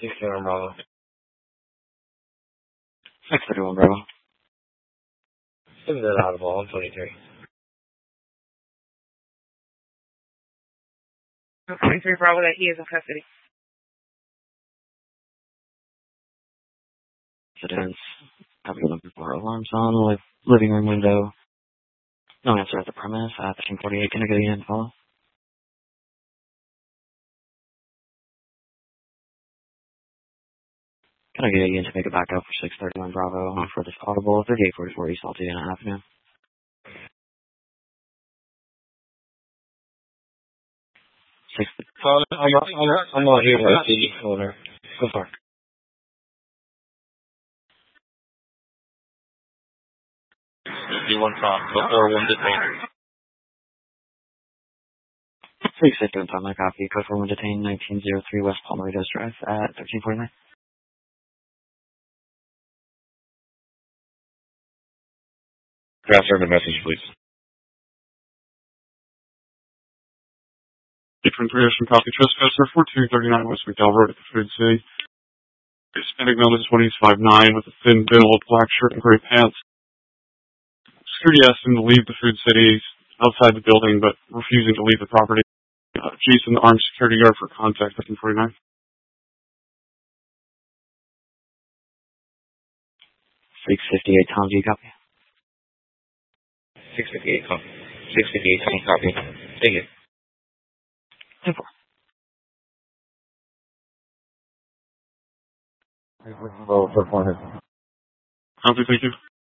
631 Bravo. 631 Bravo. Isn't it audible? 123. 23 Bravo, that he is in custody. Residents. Have you looking for alarms on? Living room window. No answer at the premise. 1348. Can I get you in follow? Can I get you in to make a backup for 631 Bravo for this audible 3844 East Altadena Avenue? I'm not here with the owner. Go far. D1 top, before 1 detained. 661 time, my copy. Code for 1 detained, 1903 West Palmeritos Drive at 1349. Draft the message, please. Different creation copy trespasser 4239 West McDowell Road at the Food City. Hispanic male is 5'9" with a thin, billowed black shirt and gray pants. Security asked him to leave the Food City outside the building, but refusing to leave the property. Jason, the armed security guard for contact 1349. 658 Tom, do you copy? 658 copy. 658 Tom, copy. Take it. 10-4. For corner. Copy, thank you.